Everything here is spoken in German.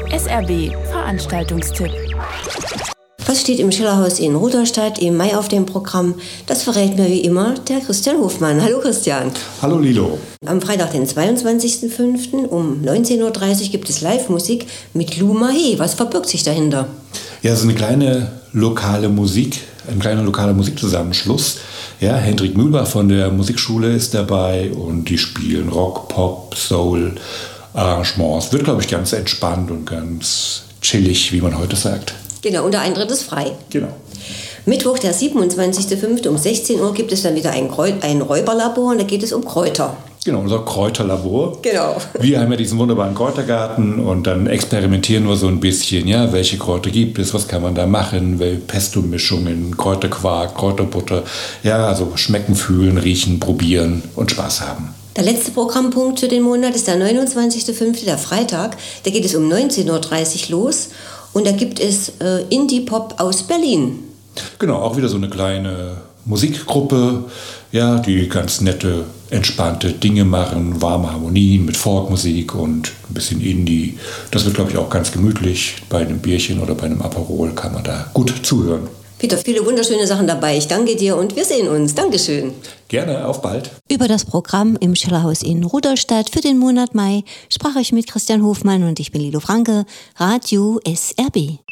SRB Veranstaltungstipp. Was steht im Schillerhaus in Rudolstadt im Mai auf dem Programm? Das verrät mir wie immer der Christian Hofmann. Hallo Christian. Hallo Lilo. Am Freitag, den 22.05. um 19.30 Uhr gibt es Live-Musik mit Lou Mahé. Was verbirgt sich dahinter? Ja, es ist ein kleiner lokaler Musikzusammenschluss. Ja, Hendrik Mühlbach von der Musikschule ist dabei und die spielen Rock, Pop, Soul, Arrangements. Wird, glaube ich, ganz entspannt und ganz chillig, wie man heute sagt. Genau, und der Eintritt ist frei. Genau. Mittwoch, der 27.05. um 16 Uhr gibt es dann wieder ein Räuberlabor und da geht es um Kräuter. Genau, unser Kräuterlabor. Genau. Wir haben ja diesen wunderbaren Kräutergarten und dann experimentieren wir so ein bisschen, ja, welche Kräuter gibt es, was kann man da machen, Pesto-Mischungen, Kräuterquark, Kräuterbutter, ja, also schmecken, fühlen, riechen, probieren und Spaß haben. Der letzte Programmpunkt für den Monat ist der 29.05., der Freitag. Da geht es um 19.30 Uhr los und da gibt es Indie-Pop aus Berlin. Genau, auch wieder so eine kleine Musikgruppe, ja, die ganz nette, entspannte Dinge machen, warme Harmonien mit Folkmusik und ein bisschen Indie. Das wird, glaube ich, auch ganz gemütlich. Bei einem Bierchen oder bei einem Aperol kann man da gut zuhören. Peter, viele wunderschöne Sachen dabei. Ich danke dir und wir sehen uns. Dankeschön. Gerne, auf bald. Über das Programm im Schillerhaus in Rudolstadt für den Monat Mai sprach ich mit Christian Hofmann und ich bin Lilo Franke, Radio SRB.